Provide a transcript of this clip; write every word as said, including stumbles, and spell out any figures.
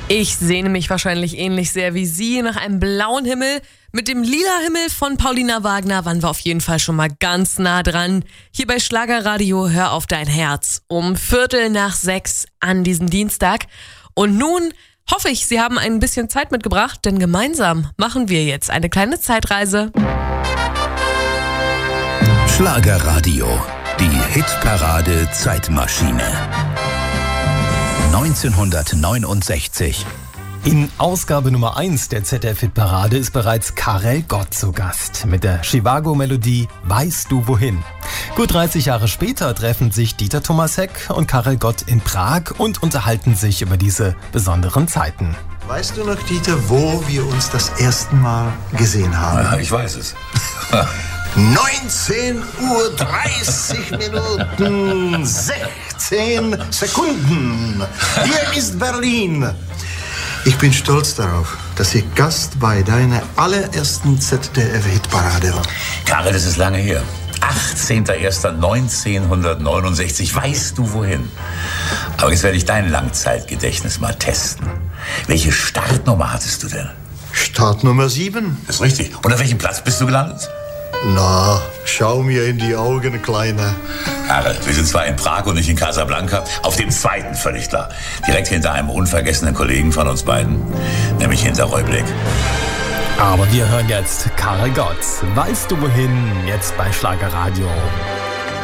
Ich sehne mich wahrscheinlich ähnlich sehr wie Sie nach einem blauen Himmel. Mit dem lila Himmel von Paulina Wagner waren wir auf jeden Fall schon mal ganz nah dran. Hier bei Schlagerradio Hör auf dein Herz um Viertel nach sechs an diesem Dienstag. Und nun hoffe ich, Sie haben ein bisschen Zeit mitgebracht, denn gemeinsam machen wir jetzt eine kleine Zeitreise. Schlagerradio, die Hitparade Zeitmaschine. neunzehnhundertneunundsechzig. In Ausgabe Nummer eins der Z D F-Hitparade ist bereits Karel Gott zu Gast mit der Chivago-Melodie Weißt du wohin? Gut dreißig Jahre später treffen sich Dieter Thomas Heck und Karel Gott in Prag und unterhalten sich über diese besonderen Zeiten. Weißt du noch, Dieter, wo wir uns das erste Mal gesehen haben? Ja, ich weiß es. neunzehn Uhr dreißig Minuten sechzehn Sekunden. Hier ist Berlin. Ich bin stolz darauf, dass ich Gast bei deiner allerersten Z D F-Hitparade war. Karel, das ist lange her. achtzehnter erster neunzehnhundertneunundsechzig. Weißt du wohin? Aber jetzt werde ich dein Langzeitgedächtnis mal testen. Welche Startnummer hattest du denn? Startnummer sieben. Das ist richtig. Und auf welchem Platz bist du gelandet? Na, schau mir in die Augen, Kleiner. Karel, wir sind zwar in Prag und nicht in Casablanca, auf dem zweiten völlig klar. Direkt hinter einem unvergessenen Kollegen von uns beiden, nämlich hinter Roy Black. Aber wir hören jetzt Karel Gott. Weißt du wohin? Jetzt bei Schlagerradio.